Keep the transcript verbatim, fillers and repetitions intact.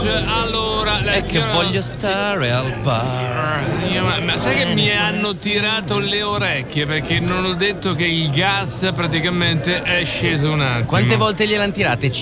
Beach. Allora, la È signora... che voglio stare al bar. Io, ma, ma sai che mi hanno tirato le orecchie perché non ho detto che il gas praticamente è sceso un attimo. Quante volte gliel'hanno tirate?